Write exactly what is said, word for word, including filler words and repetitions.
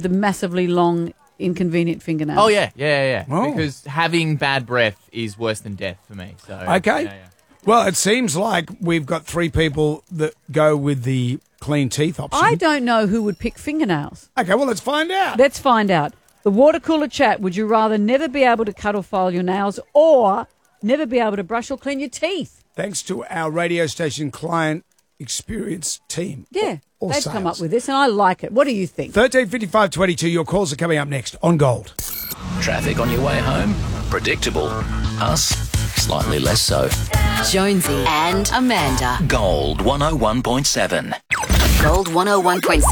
with the massively long, inconvenient fingernails. Oh, yeah, yeah, yeah. Oh. Because having bad breath is worse than death for me. So Okay. yeah, yeah. Well, it seems like we've got three people that go with the clean teeth option. I don't know who would pick fingernails. Okay, well, let's find out. Let's find out. The water cooler chat, would you rather never be able to cut or file your nails or never be able to brush or clean your teeth? Thanks to our radio station client experience team. Yeah, Or they've sales. come up with this and I like it. What do you think? thirteen fifty-five twenty-two, your calls are coming up next on Gold. Traffic on your way home? Predictable. Us? Slightly less so. Jonesy and Amanda. Gold one oh one point seven. Gold one oh one point seven.